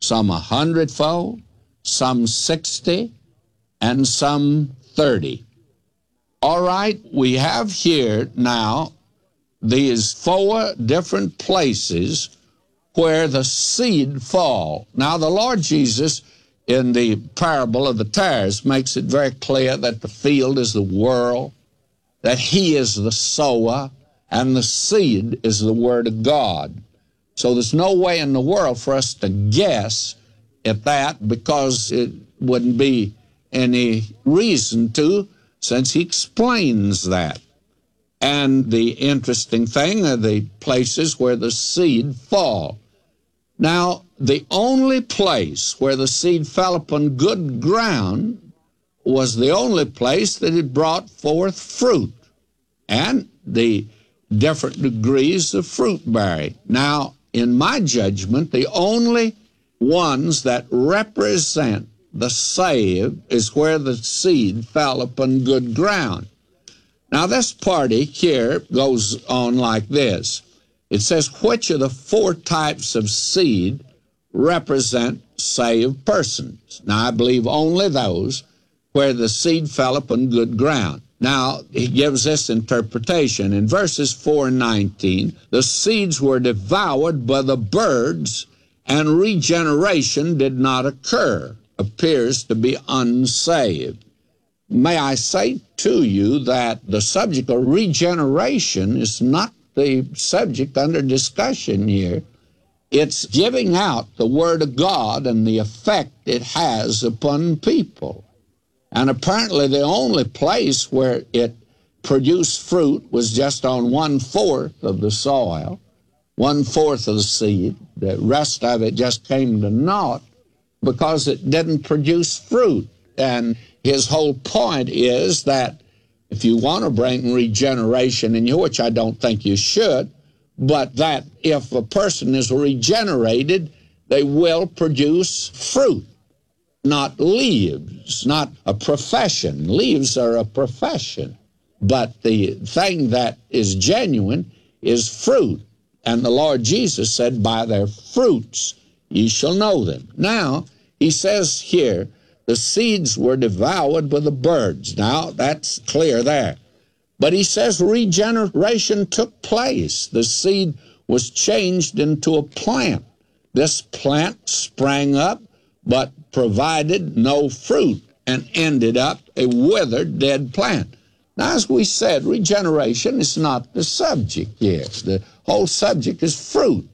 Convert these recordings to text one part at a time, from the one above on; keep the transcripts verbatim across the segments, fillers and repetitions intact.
some a hundredfold, some sixty, and some thirty. All right, we have here now these four different places where the seed fall. Now, the Lord Jesus, in the parable of the tares, makes it very clear that the field is the world, that he is the sower, and the seed is the Word of God. So there's no way in the world for us to guess at that, because it wouldn't be any reason to, since he explains that. And the interesting thing are the places where the seed fall. Now, the only place where the seed fell upon good ground was the only place that it brought forth fruit, and the different degrees of fruit bearing. Now, in my judgment, the only ones that represent the saved is where the seed fell upon good ground. Now, this party here goes on like this. It says, which of the four types of seed represent saved persons? Now, I believe only those where the seed fell upon good ground. Now, he gives this interpretation. In verses four and nineteen, the seeds were devoured by the birds, and regeneration did not occur. Appears to be unsaved. May I say to you that the subject of regeneration is not the subject under discussion here. It's giving out the Word of God and the effect it has upon people. And apparently the only place where it produced fruit was just on one-fourth of the soil, one-fourth of the seed. The rest of it just came to naught because it didn't produce fruit. And his whole point is that if you want to bring regeneration in you, which I don't think you should, but that if a person is regenerated, they will produce fruit, not leaves, not a profession. Leaves are a profession. But the thing that is genuine is fruit. And the Lord Jesus said, by their fruits ye shall know them. Now, he says here, the seeds were devoured by the birds. Now, that's clear there. But he says regeneration took place. The seed was changed into a plant. This plant sprang up, but provided no fruit, and ended up a withered, dead plant. Now, as we said, regeneration is not the subject here. The whole subject is fruit.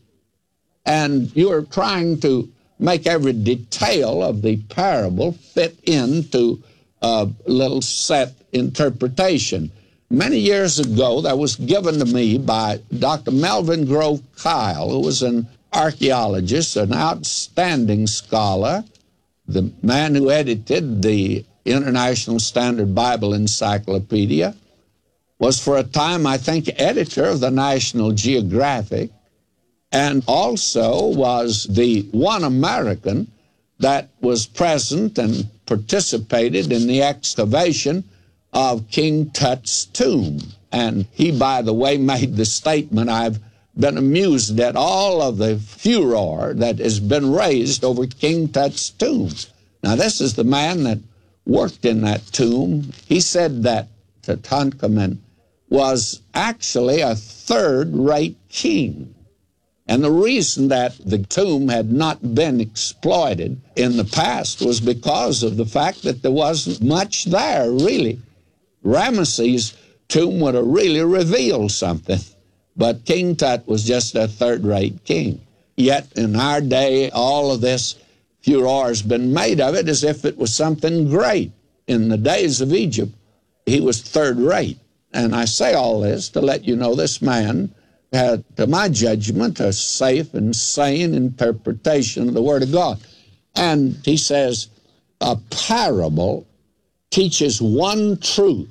And you're trying to make every detail of the parable fit into a little set interpretation. Many years ago, that was given to me by Doctor Melvin Grove Kyle, who was an archaeologist, an outstanding scholar, the man who edited the International Standard Bible Encyclopedia, was for a time, I think, editor of the National Geographic, and also was the one American that was present and participated in the excavation of King Tut's tomb. And he, by the way, made the statement, I've been amused at all of the furor that has been raised over King Tut's tomb. Now, this is the man that worked in that tomb. He said that Tutankhamun was actually a third-rate king. And the reason that the tomb had not been exploited in the past was because of the fact that there wasn't much there, really. Ramesses' tomb would have really revealed something, but King Tut was just a third-rate king. Yet in our day, all of this furor has been made of it as if it was something great. In the days of Egypt, he was third-rate. And I say all this to let you know this man had, to my judgment, a safe and sane interpretation of the Word of God. And he says, a parable teaches one truth.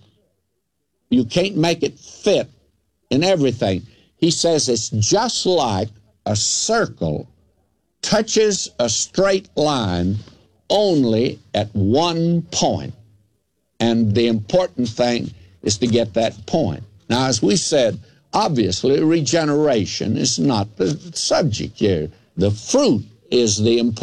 You can't make it fit in everything. He says it's just like a circle touches a straight line only at one point. And the important thing is to get that point. Now, as we said, obviously, regeneration is not the subject here. The fruit is the important